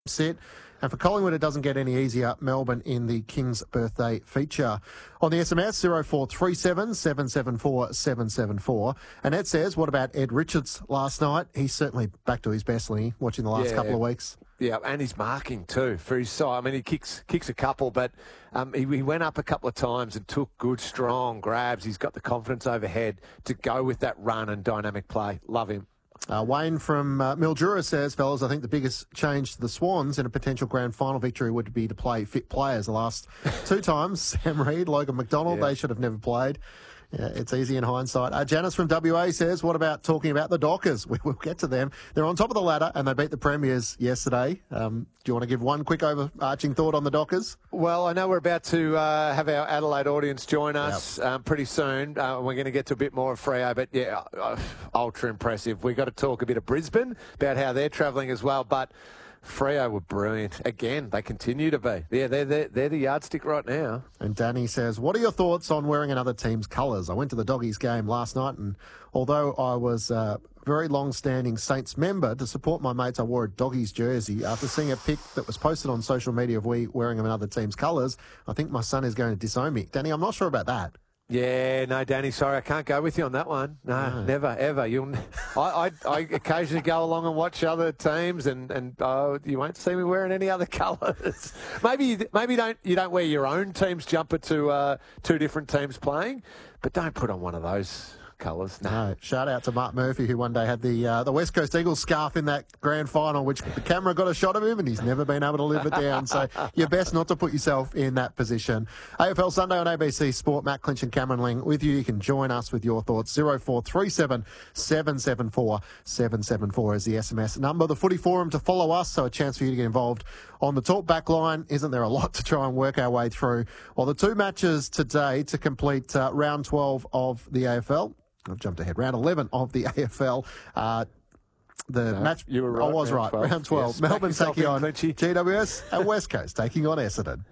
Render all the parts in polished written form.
sit. And for Collingwood, it doesn't get any easier. Melbourne in the King's birthday feature. On the SMS, 0437 774 774. Annette says, what about Ed Richards last night? He's certainly back to his best, Lee, watching the last couple of weeks. Yeah, and he's marking too for his side. I mean, he kicks a couple, but he went up a couple of times and took good, strong grabs. He's got the confidence overhead to go with that run and dynamic play. Love him. Wayne from Mildura says, fellas, I think the biggest change to the Swans in a potential grand final victory would be to play fit players. The last two times, Sam Reid, Logan McDonald, they should have never played. Yeah, it's easy in hindsight. Janice from WA says, what about talking about the Dockers? We'll get to them. They're on top of the ladder and they beat the Premiers yesterday. Do you want to give one quick overarching thought on the Dockers? Well, I know we're about to have our Adelaide audience join us pretty soon. We're going to get to a bit more of Freo, but yeah, ultra impressive. We've got to talk a bit of Brisbane about how they're travelling as well, but Freo were brilliant. Again, they continue to be. Yeah, they're the yardstick right now. And Danny says, what are your thoughts on wearing another team's colours? I went to the Doggies game last night, and although I was a very long-standing Saints member, to support my mates, I wore a Doggies jersey. After seeing a pic that was posted on social media of we wearing another team's colours, I think my son is going to disown me. Danny, I'm not sure about that. Yeah, no, Danny, sorry, I can't go with you on that one. No. Never, ever. I occasionally go along and watch other teams, and you won't see me wearing any other colours. Maybe you don't wear your own team's jumper to two different teams playing, but don't put on one of those colours. No. Shout out to Mark Murphy, who one day had the West Coast Eagles scarf in that grand final, which the camera got a shot of him, and he's never been able to live it down. So you're best not to put yourself in that position. AFL Sunday on ABC Sport. Matt Clinch and Cameron Ling with you. You can join us with your thoughts. 0437 774 774 is the SMS number. The Footy Forum to follow us, so a chance for you to get involved on the talk back line. Isn't there a lot to try and work our way through? Well, the two matches today to complete round 12 of the AFL. I've jumped ahead. Round 11 of the AFL. Match. You were right. I was right. 12. Round 12. Yes, Melbourne taking on Clinchy. GWS and West Coast taking on Essendon.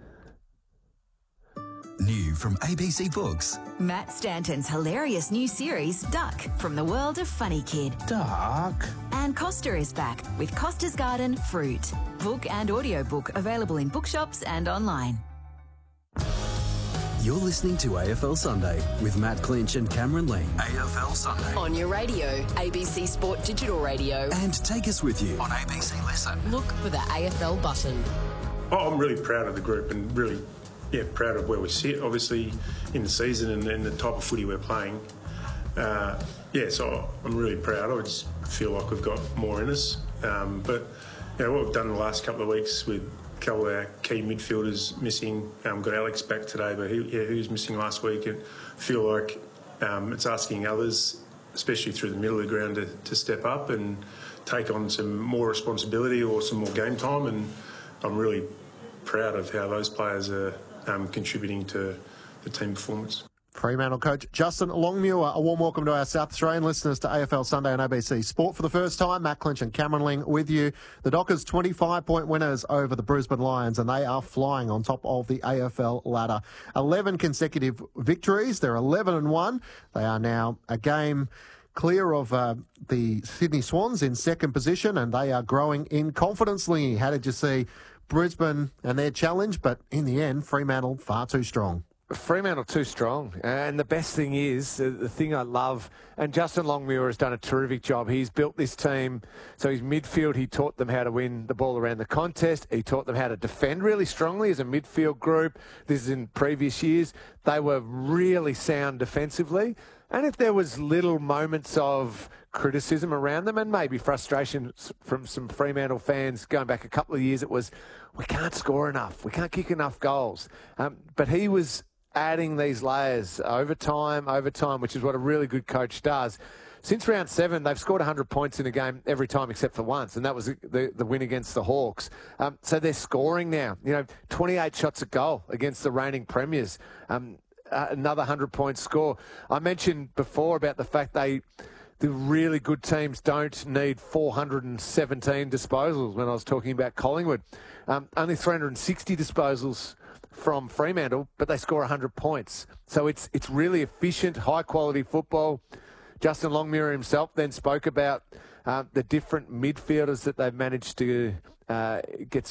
New from ABC Books. Matt Stanton's hilarious new series, Duck, from the world of Funny Kid. Duck. And Costa is back with Costa's Garden Fruit. Book and audiobook available in bookshops and online. You're listening to AFL Sunday with Matt Clinch and Cameron Ling. AFL Sunday. On your radio, ABC Sport Digital Radio. And take us with you on ABC Listen. Look for the AFL button. I'm really proud of the group and really proud of where we sit, obviously, in the season and the type of footy we're playing. So I'm really proud. I just feel like we've got more in us. But what we've done in the last couple of weeks with a couple of our key midfielders missing. Got Alex back today, but he was missing last week. And feel like it's asking others, especially through the middle of the ground, to step up and take on some more responsibility or some more game time. And I'm really proud of how those players are contributing to the team performance. Fremantle coach Justin Longmuir, a warm welcome to our South Australian listeners to AFL Sunday on ABC Sport. For the first time, Matt Clinch and Cameron Ling with you. The Dockers 25-point winners over the Brisbane Lions, and they are flying on top of the AFL ladder. 11 consecutive victories. They're 11-1. They are now a game clear of the Sydney Swans in second position, and they are growing in confidence. Lingy, how did you see Brisbane and their challenge? But in the end, Fremantle far too strong. Fremantle too strong. And the best thing is, the thing I love, and Justin Longmuir has done a terrific job. He's built this team. So his midfield, he taught them how to win the ball around the contest. He taught them how to defend really strongly as a midfield group. This is in previous years. They were really sound defensively. And if there was little moments of criticism around them and maybe frustration from some Fremantle fans going back a couple of years, it was, we can't score enough. We can't kick enough goals. But he was adding these layers over time, which is what a really good coach does. Since round 7, they've scored 100 points in a game every time except for once, and that was the win against the Hawks. So they're scoring now. 28 shots a goal against the reigning premiers. Another 100-point score. I mentioned before about the fact the really good teams don't need 417 disposals when I was talking about Collingwood. Only 360 disposals from Fremantle, but they score 100 points. So it's really efficient, high-quality football. Justin Longmuir himself then spoke about the different midfielders that they've managed to gets